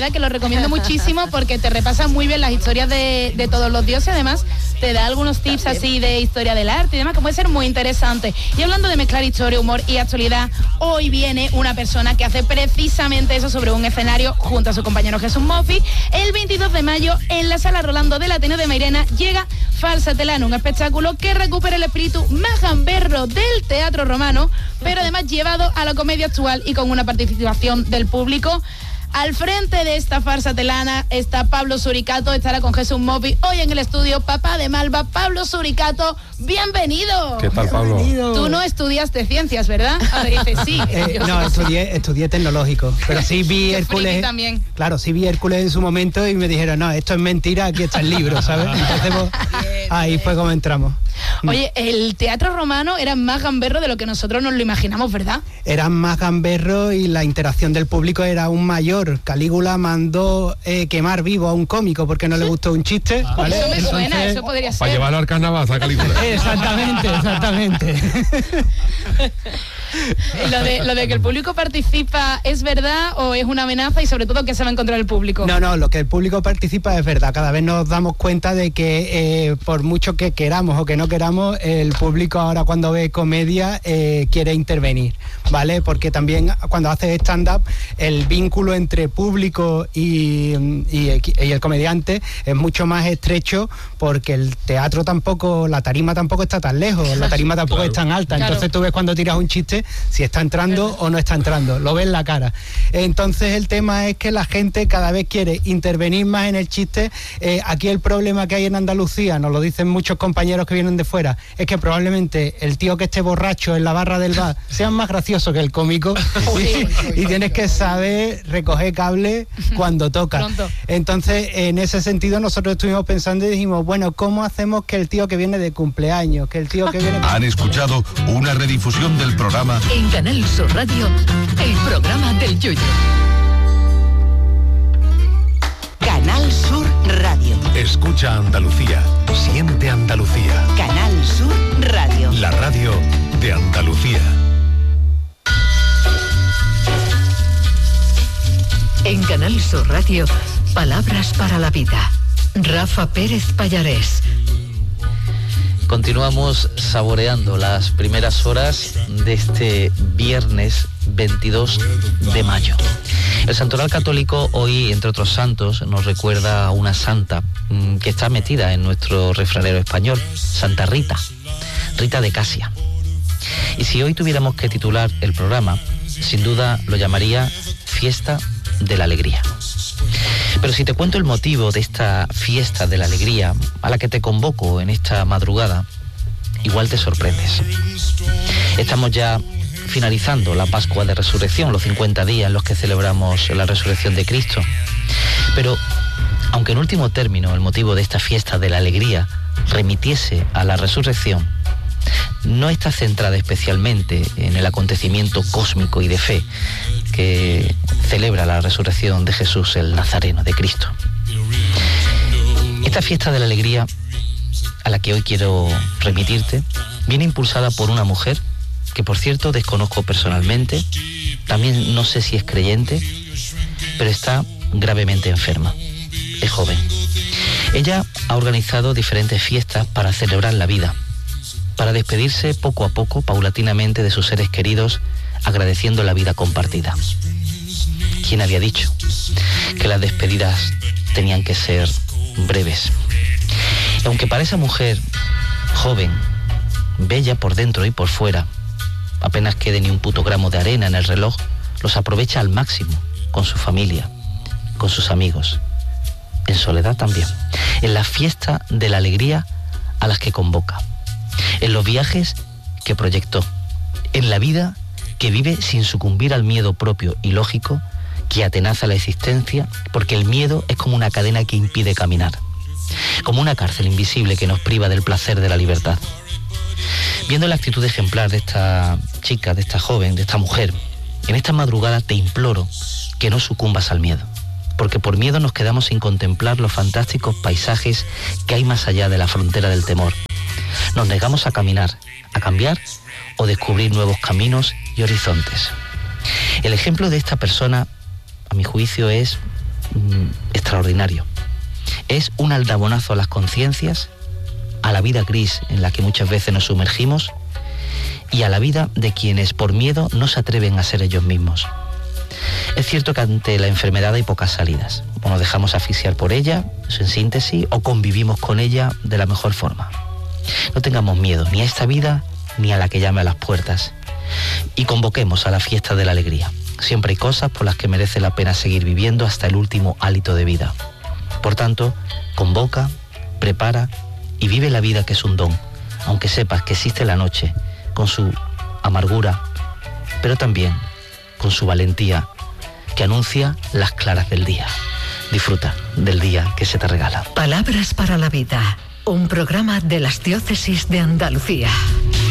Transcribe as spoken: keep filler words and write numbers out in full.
verdad que lo recomiendo muchísimo porque te repasa muy bien las historias de, de todos los dioses, además te da algunos tips así de historia del arte y demás, que puede ser muy interesante. Y hablando de mezclar historia, humor y actualidad, hoy viene una persona que hace precisamente eso sobre un escenario junto a su compañero Jesús Moffi. El veintidós de mayo, en la Sala Rolando del Ateneo de Mairena, llega Falsa Telano, un espectáculo que recupera el espíritu más gamberro del teatro romano, pero además llevado a la comedia actual y con una participación del público. Al frente de esta farsa telana está Pablo Suricato, estará con Jesús Moffi hoy en el estudio. Papá de Malva, Pablo Suricato, bienvenido. ¿Qué tal, Pablo? Bienvenido. Tú no estudiaste ciencias, ¿verdad? Ahora dices sí. Eh, no, estudié, estudié tecnológico, pero sí vi Hércules. También. Claro, sí vi Hércules en su momento y me dijeron, no, esto es mentira, aquí está el libro, ¿sabes? Entonces, pues, ahí fue como entramos. Oye, el teatro romano era más gamberro de lo que nosotros nos lo imaginamos, ¿verdad? Eran más gamberros y la interacción del público era aún mayor. Calígula mandó eh, quemar vivo a un cómico porque no le gustó un chiste, ¿vale? Eso me Entonces, suena, eso podría ser. Para llevarlo al carnaval, a Calígula. Exactamente, exactamente. Lo de, lo de que el público participa, ¿es verdad o es una amenaza? Y sobre todo, ¿qué se va a encontrar el público? No, no, lo que el público participa es verdad. Cada vez nos damos cuenta de que eh, por mucho que queramos o que no queramos, el público ahora cuando ve comedia eh, quiere intervenir, ¿vale? Porque también cuando haces stand-up, el vínculo entre público y, y, y el comediante es mucho más estrecho porque el teatro tampoco, la tarima tampoco está tan lejos, la tarima tampoco claro. es tan alta. Claro. Entonces tú ves cuando tiras un chiste si está entrando o no está entrando, lo ves en la cara. Entonces el tema es que la gente cada vez quiere intervenir más en el chiste. Eh, aquí el problema que hay en Andalucía, nos lo dicen muchos compañeros que vienen de fuera, es que probablemente el tío que esté borracho en la barra del bar sea más gracioso que el cómico y, y tienes que saber recoger cable cuando toca. Pronto. Entonces en ese sentido nosotros estuvimos pensando y dijimos, bueno, ¿cómo hacemos que el tío que viene de cumpleaños, que el tío que viene... Han escuchado una redifusión del programa en Canal Sur Radio, el programa del Yoyo. Canal Sur Radio. Escucha Andalucía, siente Andalucía. Canal Sur Radio. La radio de Andalucía. En Canal Sur Radio, palabras para la vida. Rafa Pérez Pallarés. Continuamos saboreando las primeras horas de este viernes veintidós de mayo. El Santoral Católico hoy, entre otros santos, nos recuerda a una santa mmm, que está metida en nuestro refranero español, Santa Rita, Rita de Casia. Y si hoy tuviéramos que titular el programa, sin duda lo llamaría Fiesta de la Alegría. Pero si te cuento el motivo de esta fiesta de la alegría a la que te convoco en esta madrugada, igual te sorprendes. Estamos ya finalizando la Pascua de Resurrección, los cincuenta días en los que celebramos la resurrección de Cristo. Pero, aunque en último término el motivo de esta fiesta de la alegría remitiese a la resurrección, no está centrada especialmente en el acontecimiento cósmico y de fe que celebra la resurrección de Jesús, el Nazareno, de Cristo. Esta fiesta de la alegría a la que hoy quiero remitirte viene impulsada por una mujer que, por cierto, desconozco personalmente, también no sé si es creyente, pero está gravemente enferma, es joven. Ella ha organizado diferentes fiestas para celebrar la vida, para despedirse poco a poco, paulatinamente, de sus seres queridos, agradeciendo la vida compartida. ¿Quién había dicho que las despedidas tenían que ser breves? Y aunque para esa mujer joven, bella por dentro y por fuera, apenas quede ni un puto gramo de arena en el reloj, los aprovecha al máximo, con su familia, con sus amigos, en soledad también, en la fiesta de la alegría a las que convoca, en los viajes que proyectó, en la vida que vive sin sucumbir al miedo propio y lógico que atenaza la existencia, porque el miedo es como una cadena que impide caminar, como una cárcel invisible que nos priva del placer de la libertad. Viendo la actitud ejemplar de esta chica, de esta joven, de esta mujer, en esta madrugada te imploro que no sucumbas al miedo, porque por miedo nos quedamos sin contemplar los fantásticos paisajes que hay más allá de la frontera del temor. Nos negamos a caminar, a cambiar o descubrir nuevos caminos y horizontes. El ejemplo de esta persona, a mi juicio, es mmm, extraordinario. Es un aldabonazo a las conciencias, a la vida gris en la que muchas veces nos sumergimos y a la vida de quienes por miedo no se atreven a ser ellos mismos. Es cierto que ante la enfermedad hay pocas salidas. O nos dejamos asfixiar por ella, eso en síntesis, o convivimos con ella de la mejor forma. No tengamos miedo ni a esta vida ni a la que llame a las puertas. Y convoquemos a la fiesta de la alegría. Siempre hay cosas por las que merece la pena seguir viviendo hasta el último hálito de vida. Por tanto, convoca, prepara y vive la vida, que es un don, aunque sepas que existe la noche, con su amargura, pero también con su valentía, que anuncia las claras del día. Disfruta del día que se te regala. Palabras para la vida, un programa de las diócesis de Andalucía.